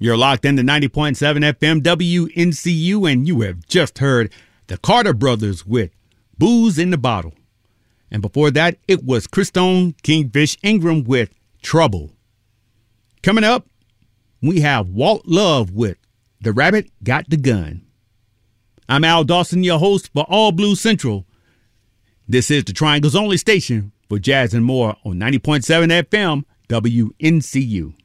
You're locked into 90.7 FM WNCU, and you have just heard the Carter Brothers with Booze in the Bottle. And before that, it was Christone Kingfish Ingram with Trouble. Coming up, we have Walt Love with The Rabbit Got the Gun. I'm Al Dawson, your host for All Blues Central. This is the Triangle's only station for jazz and more on 90.7 FM WNCU.